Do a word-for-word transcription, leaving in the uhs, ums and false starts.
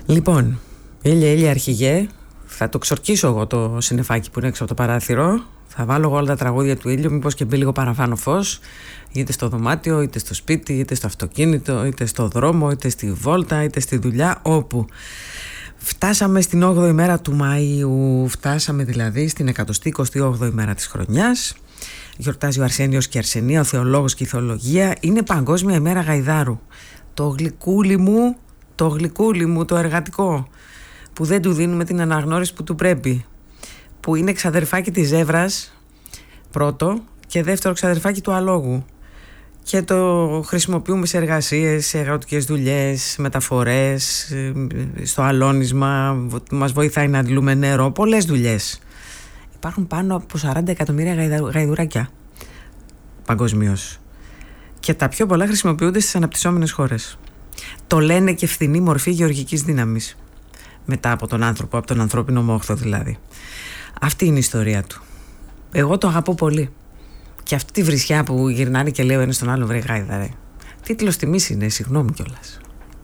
Λοιπόν, ήλια, ήλια αρχηγέ. Θα το ξορκίσω εγώ το συννεφάκι που είναι έξω από το παράθυρο. Θα βάλω εγώ όλα τα τραγούδια του ήλιου, μήπως και μπει λίγο παραπάνω φως, είτε στο δωμάτιο, είτε στο σπίτι, είτε στο αυτοκίνητο, είτε στο δρόμο, είτε στη βόλτα, είτε στη δουλειά, όπου. Φτάσαμε στην όγδοη μέρα του Μαΐου, φτάσαμε δηλαδή στην εκατοστή εικοστή όγδοη μέρα της χρονιάς. Γιορτάζει ο Αρσένιος και η Αρσενία, ο θεολόγος και η θεολογία. Είναι Παγκόσμια ημέρα γαϊδάρου. Το γλυκούλι μου, το γλυκούλι μου, το εργατικό, που δεν του δίνουμε την αναγνώριση που του πρέπει, που είναι ξαδερφάκι της ζεύρας πρώτο και δεύτερο ξαδερφάκι του αλόγου, και το χρησιμοποιούμε σε εργασίες, σε αγροτικές δουλειές, μεταφορές, στο αλώνισμα, μας βοηθάει να αντλούμε νερό, πολλές δουλειές. Υπάρχουν πάνω από σαράντα εκατομμύρια γαϊδουράκια παγκοσμίως και τα πιο πολλά χρησιμοποιούνται στις αναπτυσσόμενες χώρες. Το λένε και φθηνή μορφή γεωργικής δύναμης, μετά από τον άνθρωπο, από τον ανθρώπινο μόχθο δηλαδή. Αυτή είναι η ιστορία του. Εγώ το αγαπώ πολύ. Και αυτή τη βρισιά που γυρνάνε και λέω ένα στον άλλο, βρε γάιδα ρε. Τίτλος τιμής είναι, συγγνώμη κιόλας.